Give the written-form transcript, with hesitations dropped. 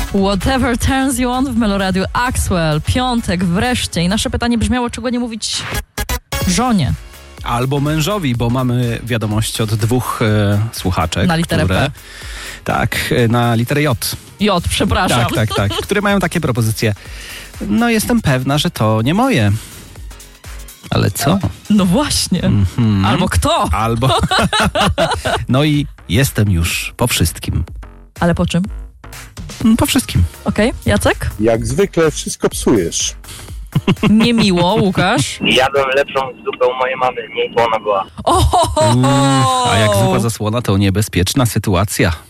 Whatever turns you on w Meloradiu. Axwell, piątek wreszcie. I nasze pytanie brzmiało, czego nie mówić żonie. Albo mężowi, bo mamy wiadomość od dwóch słuchaczek. Na literę P. Tak, na literę J. J, przepraszam. Tak. Które mają takie propozycje. No jestem pewna, że to nie moje. Ale co? No właśnie. Albo kto? Albo... No i jestem już po wszystkim. Ale po czym? Po wszystkim. Okej, Jacek? Jak zwykle wszystko psujesz. Niemiło, Łukasz? Jadłem lepszą zupę u mojej mamy, mniej słona była. A jak zupa zasłona, to niebezpieczna sytuacja.